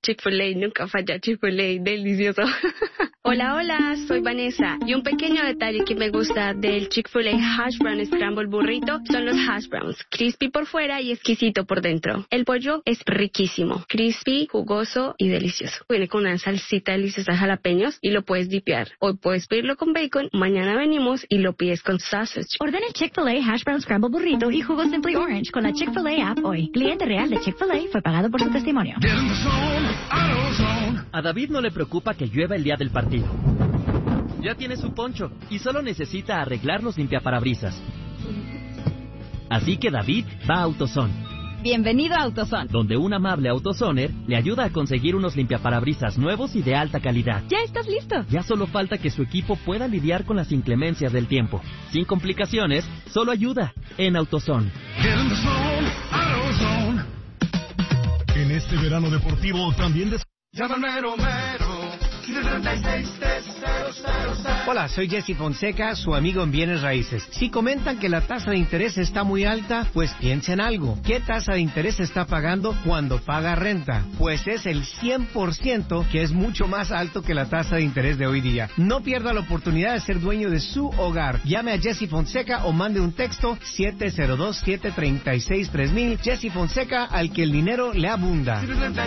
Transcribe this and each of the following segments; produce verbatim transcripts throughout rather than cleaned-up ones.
Chick-fil-A, nunca falla Chick-fil-A, delicioso. Hola, hola, soy Vanessa. Y un pequeño detalle que me gusta del Chick-fil-A Hash Brown Scramble Burrito son los hash browns. Crispy por fuera y exquisito por dentro. El pollo es riquísimo, crispy, jugoso y delicioso. Viene con una salsita deliciosa de jalapeños y lo puedes dipear. Hoy puedes pedirlo con bacon, mañana venimos y lo pides con sausage. Ordena el Chick-fil-A Hash Brown Scramble Burrito y jugo Simply Orange con la Chick-fil-A app hoy. Cliente real de Chick-fil-A fue pagado por su testimonio. A David no le preocupa que llueva el día del partido. Ya tiene su poncho y solo necesita arreglar los limpiaparabrisas. Así que David va a AutoZone. Bienvenido a AutoZone, donde un amable AutoZoner le ayuda a conseguir unos limpiaparabrisas nuevos y de alta calidad. ¿Ya estás listo? Ya solo falta que su equipo pueda lidiar con las inclemencias del tiempo. Sin complicaciones, solo ayuda en AutoZone. En este verano deportivo también... Des- Hola, soy Jesse Fonseca, su amigo en Bienes Raíces. Si comentan que la tasa de interés está muy alta, pues piensen algo. ¿Qué tasa de interés está pagando cuando paga renta? Pues es el cien por ciento, que es mucho más alto que la tasa de interés de hoy día. No pierda la oportunidad de ser dueño de su hogar. Llame a Jesse Fonseca o mande un texto siete cero dos, siete tres seis, tres mil. Jesse Fonseca, al que el dinero le abunda.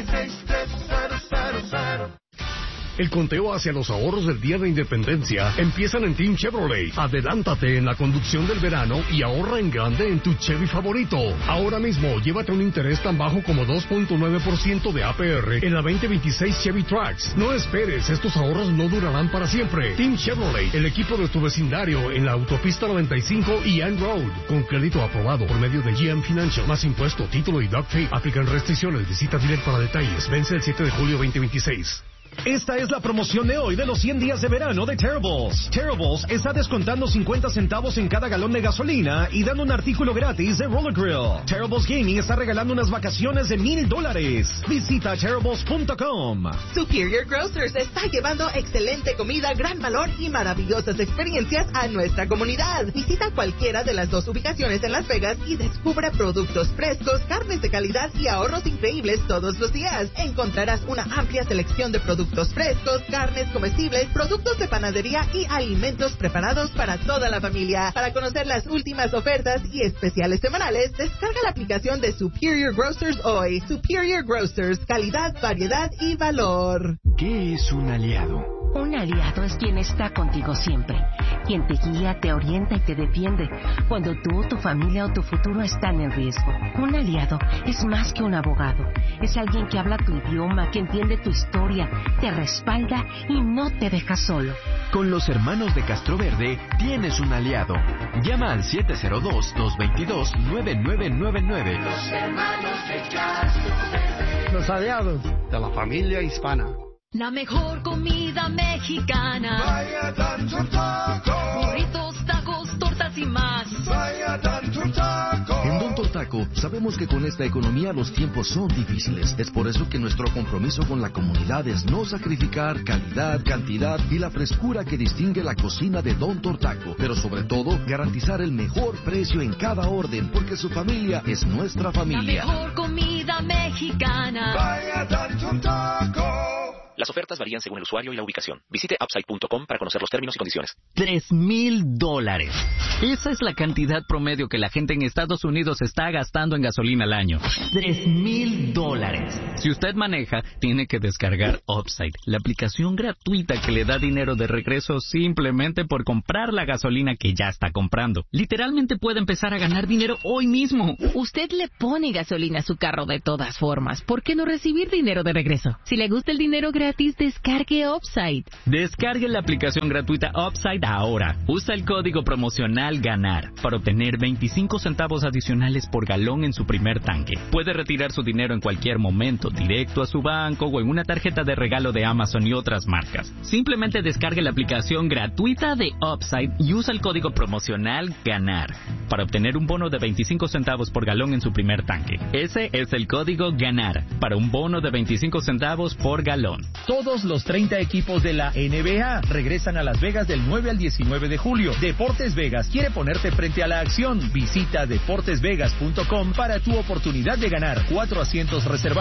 El conteo hacia los ahorros del Día de Independencia empiezan en Team Chevrolet. Adelántate en la conducción del verano y ahorra en grande en tu Chevy favorito. Ahora mismo, llévate un interés tan bajo como dos punto nueve por ciento de A P R en la veinte veintiséis Chevy Trax. No esperes, estos ahorros no durarán para siempre. Team Chevrolet, el equipo de tu vecindario en la autopista noventa y cinco y Ann Road. Con crédito aprobado por medio de G M Financial. Más impuesto, título y duct tape. Aplican restricciones. Visita Direct para detalles. Vence el siete de julio veinte veintiséis. Esta es la promoción de hoy de los cien días de verano de Terribles. Terribles está descontando cincuenta centavos en cada galón de gasolina y dando un artículo gratis de Roller Grill. Terribles Gaming está regalando unas vacaciones de mil dólares. Visita terribles punto com. Superior Grocers está llevando excelente comida, gran valor y maravillosas experiencias a nuestra comunidad. Visita cualquiera de las dos ubicaciones en Las Vegas y descubre productos frescos, carnes de calidad y ahorros increíbles todos los días. Encontrarás una amplia selección de productos Productos frescos, carnes comestibles, productos de panadería y alimentos preparados para toda la familia. Para conocer las últimas ofertas y especiales semanales, descarga la aplicación de Superior Grocers hoy. Superior Grocers, calidad, variedad y valor. ¿Qué es un aliado? Un aliado es quien está contigo siempre, quien te guía, te orienta y te defiende cuando tú, tu familia o tu futuro están en riesgo. Un aliado es más que un abogado, es alguien que habla tu idioma, que entiende tu historia, te respalda y no te deja solo. Con los hermanos de Castroverde tienes un aliado. Llama al siete cero dos, dos dos dos, nueve nueve nueve nueve. Los hermanos de Castroverde. Los aliados de la familia hispana. La mejor comida mexicana. Vaya tanto taco. Burritos, tacos, tortas y más. Vaya tanto taco. En Don Tortaco sabemos que con esta economía los tiempos son difíciles. Es por eso que nuestro compromiso con la comunidad es no sacrificar calidad, cantidad y la frescura que distingue la cocina de Don Tortaco. Pero sobre todo, garantizar el mejor precio en cada orden, porque su familia es nuestra familia. La mejor comida mexicana. Vaya tanto taco. Las ofertas varían según el usuario y la ubicación. Visite upside punto com para conocer los términos y condiciones. Tres mil dólares. Esa es la cantidad promedio que la gente en Estados Unidos está gastando en gasolina al año. Tres mil dólares. Si usted maneja, tiene que descargar Upside, la aplicación gratuita que le da dinero de regreso simplemente por comprar la gasolina que ya está comprando. Literalmente puede empezar a ganar dinero hoy mismo. Usted le pone gasolina a su carro de todas formas. ¿Por qué no recibir dinero de regreso? Si le gusta el dinero gratis, gratis, descargue Upside. Descargue la aplicación gratuita Upside ahora. Usa el código promocional GANAR para obtener veinticinco centavos adicionales por galón en su primer tanque. Puede retirar su dinero en cualquier momento, directo a su banco o en una tarjeta de regalo de Amazon y otras marcas. Simplemente descargue la aplicación gratuita de Upside y usa el código promocional GANAR para obtener un bono de veinticinco centavos por galón en su primer tanque. Ese es el código GANAR para un bono de veinticinco centavos por galón. Todos los treinta equipos de la N B A regresan a Las Vegas del nueve al diecinueve de julio. Deportes Vegas quiere ponerte frente a la acción. Visita deportes vegas punto com para tu oportunidad de ganar cuatro asientos reservados y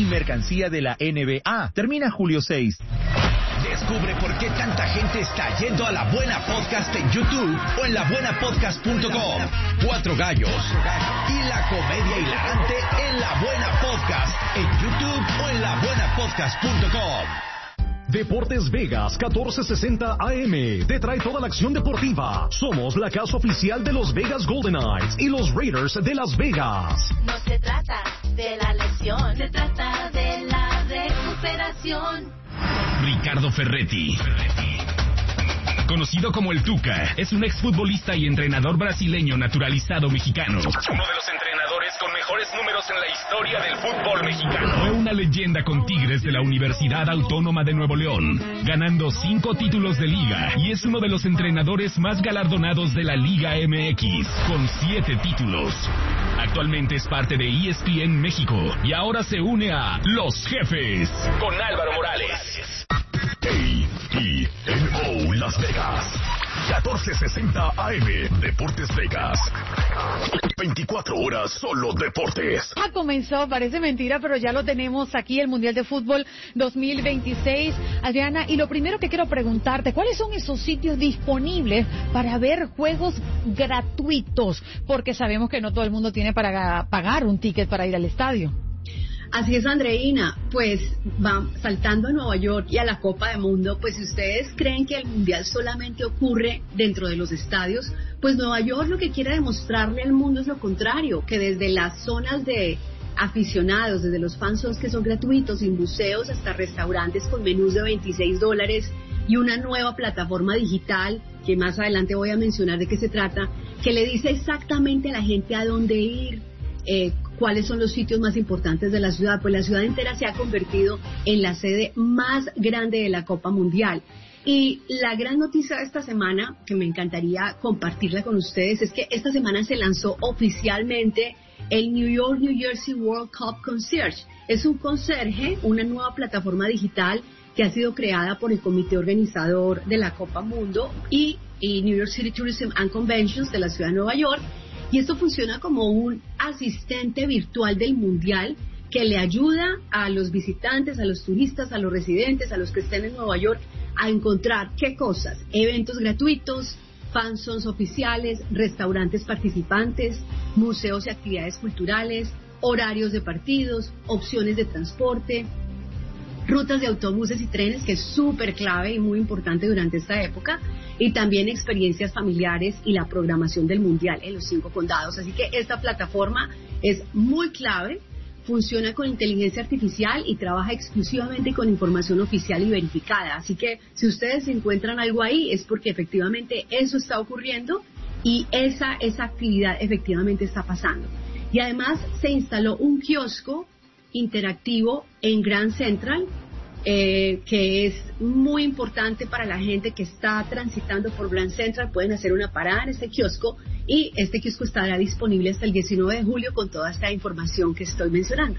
y mercancía de la N B A. Termina julio seis. Descubre por qué tanta gente está yendo a La Buena Podcast en YouTube o en la buena podcast punto com. Cuatro gallos y la comedia hilarante en La Buena Podcast en YouTube o en la buena podcast punto com. Deportes Vegas catorce sesenta A M te trae toda la acción deportiva. Somos la casa oficial de los Vegas Golden Knights y los Raiders de Las Vegas. No se trata de la lesión, se trata de la recuperación. Ricardo Ferretti, conocido como el Tuca, es un exfutbolista y entrenador brasileño naturalizado mexicano. Uno de los entrenadores con mejores números en la historia del fútbol mexicano. Fue una leyenda con Tigres de la Universidad Autónoma de Nuevo León, ganando cinco títulos de liga, y es uno de los entrenadores más galardonados de la Liga M X, con siete títulos. Actualmente es parte de E S P N México y ahora se une a Los Jefes con Álvaro Morales. A E N O Las Vegas, catorce sesenta A M, Deportes Vegas. veinticuatro horas solo deportes. Ya comenzó, parece mentira, pero ya lo tenemos aquí, el Mundial de Fútbol dos mil veintiséis. Adriana, y lo primero que quiero preguntarte, ¿cuáles son esos sitios disponibles para ver juegos gratuitos? Porque sabemos que no todo el mundo tiene para pagar un ticket para ir al estadio. Así es, Andreina, pues va saltando a Nueva York y a la Copa del Mundo, pues si ustedes creen que el Mundial solamente ocurre dentro de los estadios, pues Nueva York lo que quiere demostrarle al mundo es lo contrario, que desde las zonas de aficionados, desde los fan zones que son gratuitos, y museos hasta restaurantes con menús de veintiséis dólares y una nueva plataforma digital, que más adelante voy a mencionar de qué se trata, que le dice exactamente a la gente a dónde ir, eh, cuáles son los sitios más importantes de la ciudad. Pues la ciudad entera se ha convertido en la sede más grande de la Copa Mundial. Y la gran noticia de esta semana, que me encantaría compartirla con ustedes, es que esta semana se lanzó oficialmente el New York New Jersey World Cup Concierge. Es un conserje, una nueva plataforma digital que ha sido creada por el comité organizador de la Copa Mundo y, y New York City Tourism and Conventions de la ciudad de Nueva York. Y esto funciona como un asistente virtual del Mundial que le ayuda a los visitantes, a los turistas, a los residentes, a los que estén en Nueva York a encontrar qué cosas, eventos gratuitos, fan zones oficiales, restaurantes participantes, museos y actividades culturales, horarios de partidos, opciones de transporte, rutas de autobuses y trenes, que es súper clave y muy importante durante esta época, y también experiencias familiares y la programación del Mundial en los cinco condados. Así que esta plataforma es muy clave, funciona con inteligencia artificial y trabaja exclusivamente con información oficial y verificada. Así que si ustedes encuentran algo ahí es porque efectivamente eso está ocurriendo y esa, esa actividad efectivamente está pasando. Y además se instaló un kiosco interactivo en Grand Central, eh, que es muy importante para la gente que está transitando por Grand Central. Pueden hacer una parada en este kiosco y este kiosco estará disponible hasta el diecinueve de julio con toda esta información que estoy mencionando.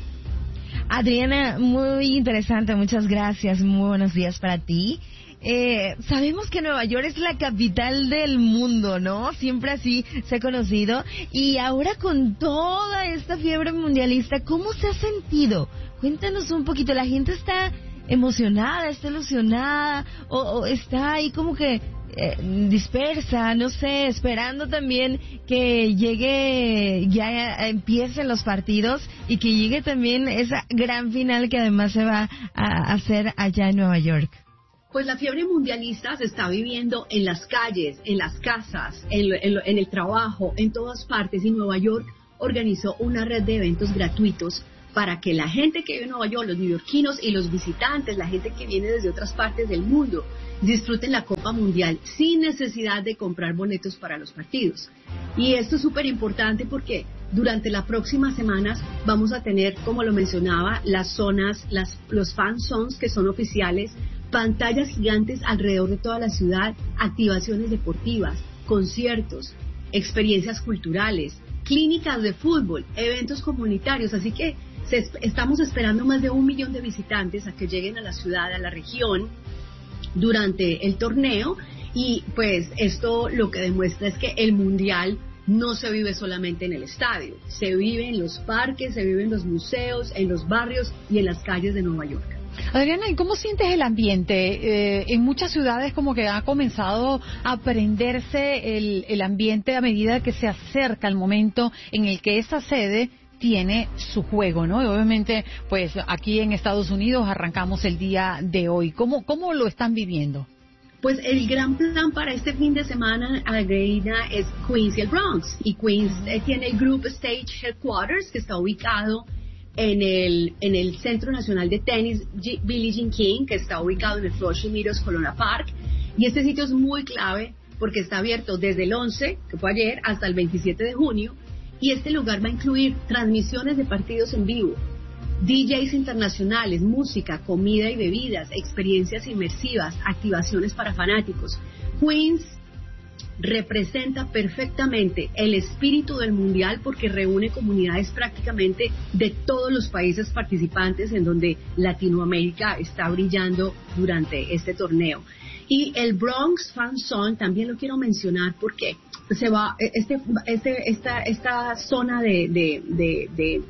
Adriana, muy interesante, muchas gracias, muy buenos días para ti. Eh, sabemos que Nueva York es la capital del mundo, ¿no? Siempre así se ha conocido. Y ahora con toda esta fiebre mundialista, ¿cómo se ha sentido? Cuéntanos un poquito. ¿La gente está emocionada, está ilusionada o, o está ahí como que eh, dispersa, no sé, esperando también que llegue, ya empiecen los partidos y que llegue también esa gran final que además se va a hacer allá en Nueva York? Pues la fiebre mundialista se está viviendo en las calles, en las casas, en, lo, en, lo, en el trabajo, en todas partes. Y Nueva York organizó una red de eventos gratuitos para que la gente que vive en Nueva York, los neoyorquinos y los visitantes, la gente que viene desde otras partes del mundo, disfruten la Copa Mundial sin necesidad de comprar boletos para los partidos. Y esto es súper importante porque durante las próximas semanas vamos a tener, como lo mencionaba, las zonas, las, los fan zones que son oficiales, pantallas gigantes alrededor de toda la ciudad, activaciones deportivas, conciertos, experiencias culturales, clínicas de fútbol, eventos comunitarios. Así que se, estamos esperando más de un millón de visitantes a que lleguen a la ciudad, a la región, durante el torneo. Y pues esto lo que demuestra es que el Mundial no se vive solamente en el estadio, se vive en los parques, se vive en los museos, en los barrios y en las calles de Nueva York. Adriana, ¿y cómo sientes el ambiente? Eh, en muchas ciudades como que ha comenzado a prenderse el, el ambiente a medida que se acerca el momento en el que esa sede tiene su juego, ¿no? Y obviamente, pues aquí en Estados Unidos arrancamos el día de hoy. ¿Cómo, cómo lo están viviendo? Pues el gran plan para este fin de semana, Adriana, es Queens y el Bronx. Y Queens eh, tiene el Group Stage Headquarters, que está ubicado en el en el Centro Nacional de Tenis G- Billie Jean King, que está ubicado en el Flushing Meadows Corona Park. Y este sitio es muy clave porque está abierto desde el once, que fue ayer, hasta el veintisiete de junio. Y este lugar va a incluir transmisiones de partidos en vivo, D Js internacionales, música, comida y bebidas, experiencias inmersivas, activaciones para fanáticos. Queens representa perfectamente el espíritu del mundial porque reúne comunidades prácticamente de todos los países participantes, en donde Latinoamérica está brillando durante este torneo. Y el Bronx Fan Zone también lo quiero mencionar porque se va este este esta esta zona de de de de,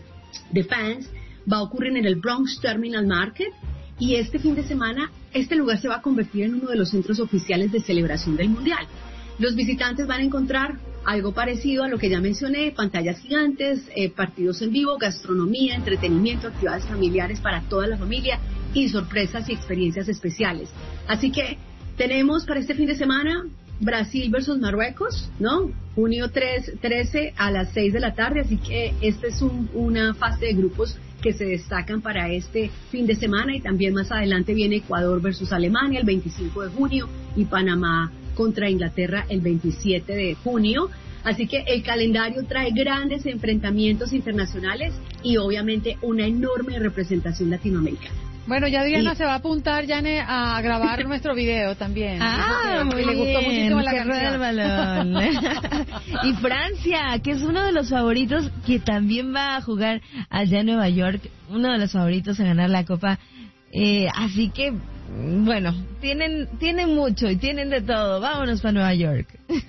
de fans va a ocurrir en el Bronx Terminal Market, y este fin de semana este lugar se va a convertir en uno de los centros oficiales de celebración del mundial. Los visitantes van a encontrar algo parecido a lo que ya mencioné: pantallas gigantes, eh, partidos en vivo, gastronomía, entretenimiento, actividades familiares para toda la familia y sorpresas y experiencias especiales. Así que tenemos para este fin de semana Brasil versus Marruecos, ¿no? Junio trece a las seis de la tarde, así que esta es un, una fase de grupos que se destacan para este fin de semana, y también más adelante viene Ecuador versus Alemania el veinticinco de junio y Panamá contra Inglaterra el veintisiete de junio. Así que el calendario trae grandes enfrentamientos internacionales y obviamente una enorme representación latinoamericana. Bueno, ya Adriana Y- se va a apuntar, Yane, a grabar nuestro video también. Ah, Eso que- muy que le gustó bien, muchísimo la que rueda el canción. balón. Y Francia, que es uno de los favoritos, que también va a jugar allá en Nueva York, uno de los favoritos a ganar la Copa. Eh, así que, bueno, tienen tienen mucho y tienen de todo. Vámonos para Nueva York.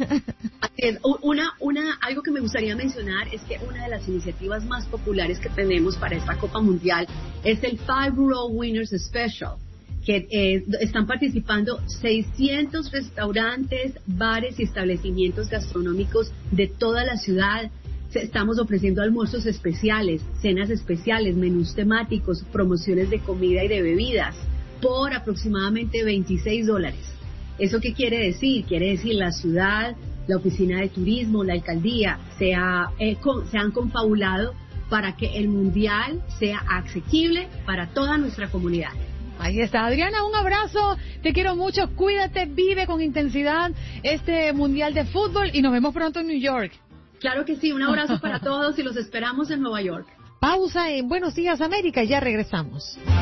Así es. U- Una, una, algo que me gustaría mencionar es que una de las iniciativas más populares que tenemos para esta Copa Mundial es el Five Borough Winners Special, que eh, están participando seiscientos restaurantes, bares y establecimientos gastronómicos de toda la ciudad. Se- Estamos ofreciendo almuerzos especiales, cenas especiales, menús temáticos, promociones de comida y de bebidas por aproximadamente veintiséis dólares. ¿Eso qué quiere decir? Quiere decir la ciudad, la oficina de turismo, la alcaldía se, ha, eh, con- se han confabulado para que el mundial sea asequible para toda nuestra comunidad. Ahí está. Adriana, un abrazo, te quiero mucho, cuídate, vive con intensidad este Mundial de Fútbol y nos vemos pronto en New York. Claro que sí, un abrazo para todos y los esperamos en Nueva York. Pausa en Buenos Días América y ya regresamos.